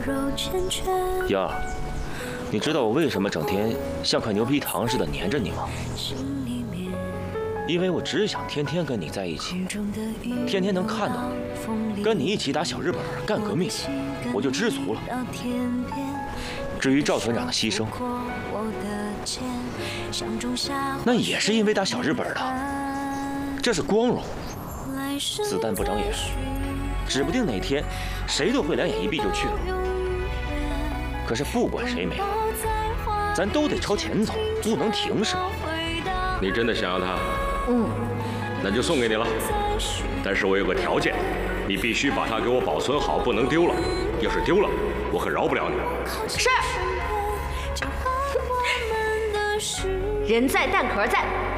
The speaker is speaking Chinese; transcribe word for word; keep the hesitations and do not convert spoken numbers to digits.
燕儿，你知道我为什么整天像块牛皮糖似的粘着你吗？因为我只想天天跟你在一起，天天能看到你，跟你一起打小日本干革命，我就知足了。至于赵团长的牺牲，那也是因为打小日本的，这是光荣。子弹不长眼，指不定哪天谁都会两眼一闭就去了。可是不管谁没了，咱都得朝前走，不能停，是吧？ 你真的想要它？ 嗯， 那就送给你了。但是我有个条件，你必须把它给我保存好，不能丢了。要是丢了，我可饶不了你。 是。人在蛋壳在。